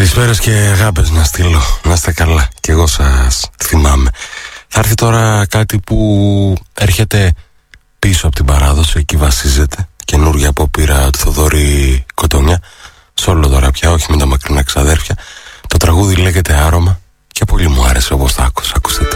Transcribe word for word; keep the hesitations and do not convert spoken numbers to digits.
Καλησπέρας και αγάπες να στείλω. Να είστε καλά. Και εγώ σας θυμάμαι. Θα έρθει τώρα κάτι που έρχεται πίσω από την παράδοση. Εκεί βασίζεται. Καινούργια απόπειρα του Θοδωρή Κοτονιά. Σόλο τώρα πια, όχι με τα μακρινά ξαδέρφια. Το τραγούδι λέγεται Άρωμα και πολύ μου άρεσε όπως το άκουσα. Ακούστε το.